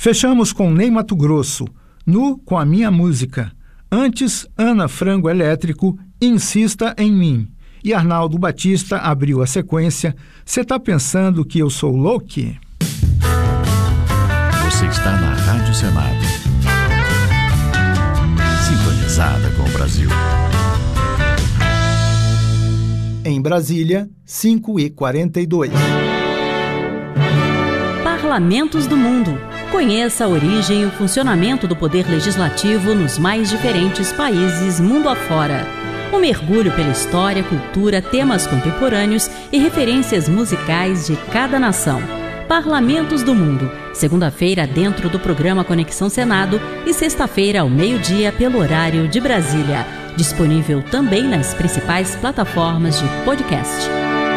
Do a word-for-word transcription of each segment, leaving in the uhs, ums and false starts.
Fechamos com Ney Matogrosso, Nu com a Minha Música. Antes, Ana Frango Elétrico, Insista em Mim. E Arnaldo Batista abriu a sequência, Cê tá pensando que eu sou louco? Você está na Rádio Senado. Sintonizada com o Brasil. Em Brasília, cinco e quarenta e dois. Parlamentos do Mundo. Conheça a origem e o funcionamento do poder legislativo nos mais diferentes países mundo afora. Um mergulho pela história, cultura, temas contemporâneos e referências musicais de cada nação. Parlamentos do Mundo, segunda-feira dentro do programa Conexão Senado e sexta-feira ao meio-dia pelo horário de Brasília. Disponível também nas principais plataformas de podcast.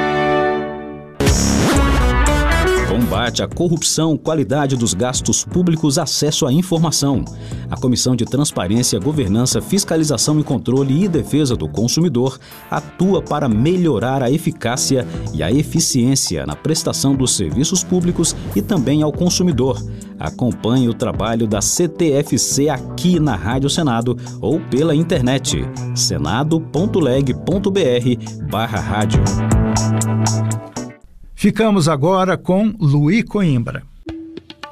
Combate à corrupção, qualidade dos gastos públicos, acesso à informação. A Comissão de Transparência, Governança, Fiscalização e Controle e Defesa do Consumidor atua para melhorar a eficácia e a eficiência na prestação dos serviços públicos e também ao consumidor. Acompanhe o trabalho da C T F C aqui na Rádio Senado ou pela internet senado ponto leg ponto br barra rádio. Ficamos agora com Luí Coimbra.